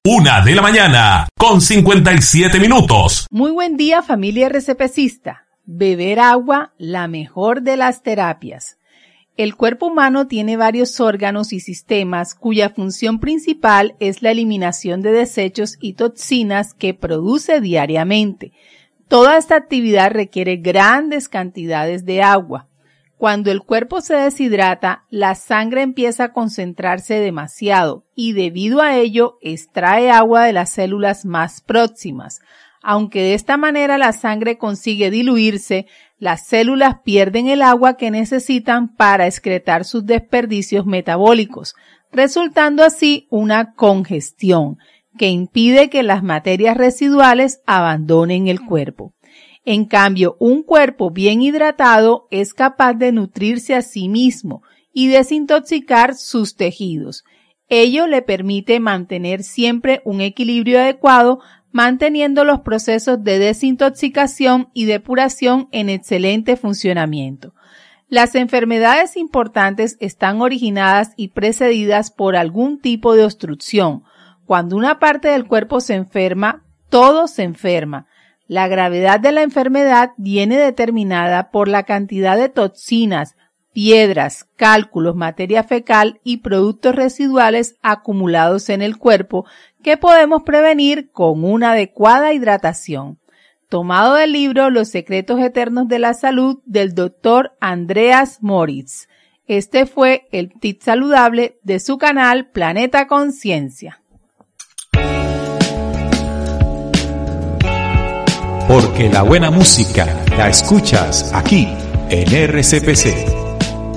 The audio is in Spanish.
1:00 con 57 minutos. Muy buen día, familia RCPcista. Beber agua, la mejor de las terapias. El cuerpo humano tiene varios órganos y sistemas cuya función principal es la eliminación de desechos y toxinas que produce diariamente. Toda esta actividad requiere grandes cantidades de agua. Cuando el cuerpo se deshidrata, la sangre empieza a concentrarse demasiado y debido a ello extrae agua de las células más próximas. Aunque de esta manera la sangre consigue diluirse, las células pierden el agua que necesitan para excretar sus desperdicios metabólicos, resultando así una congestión que impide que las materias residuales abandonen el cuerpo. En cambio, un cuerpo bien hidratado es capaz de nutrirse a sí mismo y desintoxicar sus tejidos. Ello le permite mantener siempre un equilibrio adecuado, manteniendo los procesos de desintoxicación y depuración en excelente funcionamiento. Las enfermedades importantes están originadas y precedidas por algún tipo de obstrucción. Cuando una parte del cuerpo se enferma, todo se enferma. La gravedad de la enfermedad viene determinada por la cantidad de toxinas, piedras, cálculos, materia fecal y productos residuales acumulados en el cuerpo que podemos prevenir con una adecuada hidratación. Tomado del libro Los secretos eternos de la salud del Dr. Andreas Moritz. Este fue el tip saludable de su canal Planeta Conciencia. Porque la buena música la escuchas aquí en RCPC.